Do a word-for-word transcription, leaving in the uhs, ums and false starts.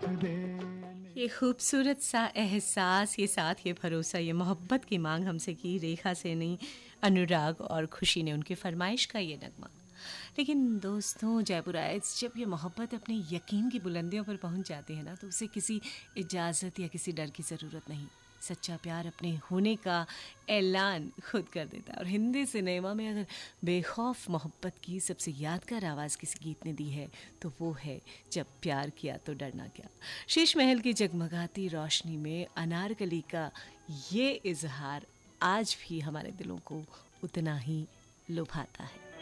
देने। ये खूबसूरत सा एहसास, ये साथ ये भरोसा, ये मोहब्बत की मांग हमसे की रेखा से नहीं, अनुराग और खुशी ने उनकी फरमाइश का ये नगमा। लेकिन दोस्तों, जयपुर आइट्स जब ये मोहब्बत अपने यकीन की बुलंदियों पर पहुंच जाती है ना, तो उसे किसी इजाज़त या किसी डर की ज़रूरत नहीं। सच्चा प्यार अपने होने का ऐलान खुद कर देता है। और हिंदी सिनेमा में अगर बेखौफ मोहब्बत की सबसे यादगार आवाज़ किसी गीत ने दी है तो वो है जब प्यार किया तो डरना क्या। शीश महल की जगमगाती रोशनी में अनारकली का ये इजहार आज भी हमारे दिलों को उतना ही लुभाता है।